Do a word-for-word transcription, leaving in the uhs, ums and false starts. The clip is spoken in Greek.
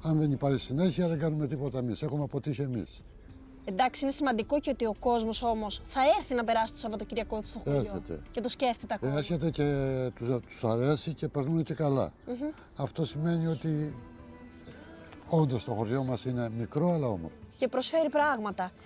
Αν δεν υπάρχει συνέχεια, δεν κάνουμε τίποτα εμείς. Έχουμε αποτύχει εμείς. Εντάξει, είναι σημαντικό και ότι ο κόσμος όμως θα έρθει να περάσει το Σαββατοκυριακό του στο χωριό. Έρχεται. Και το σκέφτεται ακόμα. Έρχεται και τους, τους αρέσει και περνούν και καλά. Mm-hmm. Αυτό σημαίνει ότι όντως το χωριό μας είναι μικρό αλλά όμορφο. Και προσφέρει πράγματα.